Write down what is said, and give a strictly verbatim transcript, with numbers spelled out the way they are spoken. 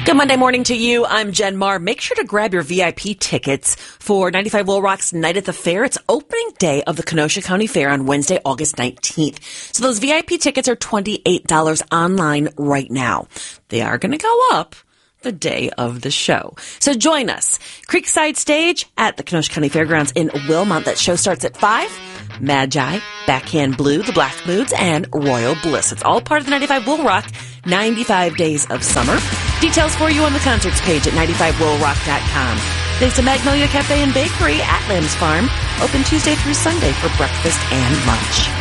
Good Monday morning to you. I'm Jen Marr. Make sure to grab your V I P tickets for ninety-five Will Rock's Night at the Fair. It's opening day of the Kenosha County Fair on Wednesday, August nineteenth. So those V I P tickets are twenty-eight dollars online right now. They are going to go up the day of the show. So join us. Creekside Stage at the Kenosha County Fairgrounds in Wilmont. That show starts at five. Magi, Backhand Blue, The Black Moods, and Royal Bliss. It's all part of the ninety-five Will Rock ninety-five Days of Summer. Details for you on the concerts page at ninety-five will rock dot com. Thanks to Magnolia Cafe and Bakery at Lamb's Farm. Open Tuesday through Sunday for breakfast and lunch.